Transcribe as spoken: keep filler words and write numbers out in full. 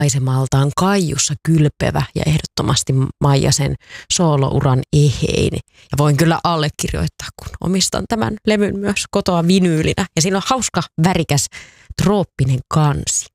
maisemaltaan Kaijussa kylpevä ja ehdottomasti Maijasen soolouran ehein. Ja voin kyllä allekirjoittaa, kun omistan tämän levyn myös kotoa vinyylinä. Ja siinä on hauska, värikäs, trooppinen kansi.